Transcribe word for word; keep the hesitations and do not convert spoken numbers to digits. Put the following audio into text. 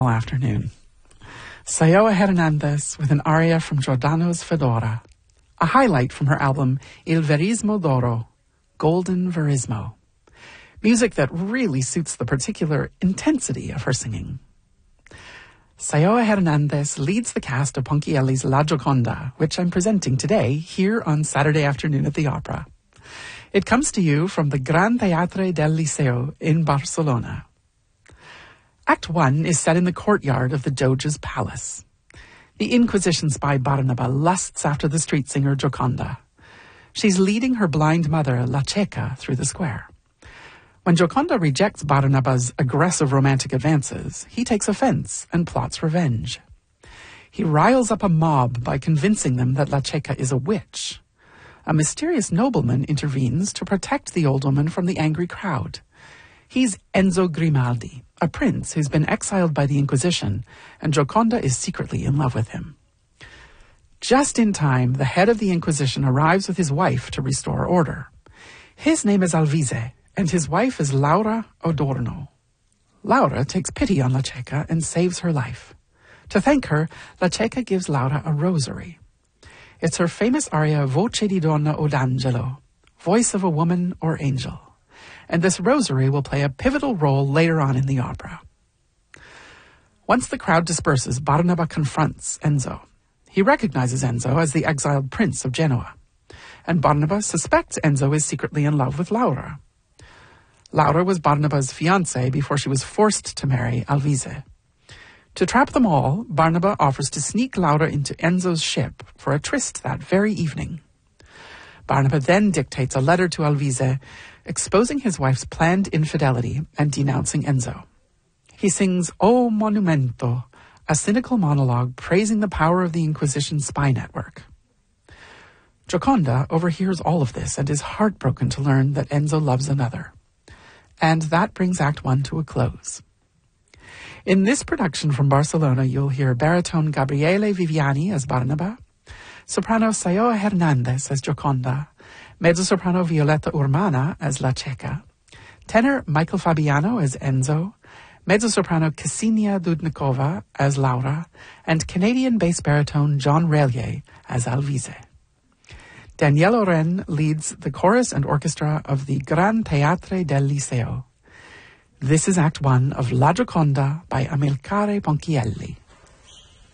Afternoon. Sayoa Hernandez with an aria from Giordano's Fedora, a highlight from her album Il Verismo d'Oro, Golden Verismo, music that really suits the particular intensity of her singing. Sayoa Hernandez leads the cast of Ponchielli's La Gioconda, which I'm presenting today here on Saturday afternoon at the Opera. It comes to you from the Gran Teatre del Liceo in Barcelona. Act one is set in the courtyard of the Doge's palace. The Inquisition spy Barnaba lusts after the street singer Gioconda. She's leading her blind mother, La Cieca, through the square. When Gioconda rejects Barnaba's aggressive romantic advances, he takes offense and plots revenge. He riles up a mob by convincing them that La Cieca is a witch. A mysterious nobleman intervenes to protect the old woman from the angry crowd. He's Enzo Grimaldi, a prince who's been exiled by the Inquisition, and Gioconda is secretly in love with him. Just in time, the head of the Inquisition arrives with his wife to restore order. His name is Alvise, and his wife is Laura Adorno. Laura takes pity on La Cieca and saves her life. To thank her, La Cieca gives Laura a rosary. It's her famous aria Voce di donna o d'angelo, voice of a woman or angel. And this rosary will play a pivotal role later on in the opera. Once the crowd disperses, Barnaba confronts Enzo. He recognizes Enzo as the exiled prince of Genoa, and Barnaba suspects Enzo is secretly in love with Laura. Laura was Barnaba's fiancée before she was forced to marry Alvise. To trap them all, Barnaba offers to sneak Laura into Enzo's ship for a tryst that very evening. Barnaba then dictates a letter to Alvise, exposing his wife's planned infidelity and denouncing Enzo. He sings O Monumento, a cynical monologue praising the power of the Inquisition spy network. Gioconda overhears all of this and is heartbroken to learn that Enzo loves another. And that brings Act One to a close. In this production from Barcelona, you'll hear baritone Gabriele Viviani as Barnaba, soprano Sayoa Hernandez as Gioconda, mezzo-soprano Violetta Urmana as La Cieca, tenor Michael Fabiano as Enzo, mezzo-soprano Ksenia Dudnikova as Laura, and Canadian bass baritone John Relier as Alvise. Danielle Oren leads the chorus and orchestra of the Gran Teatre del Liceo. This is Act One of La Gioconda by Amilcare Ponchielli.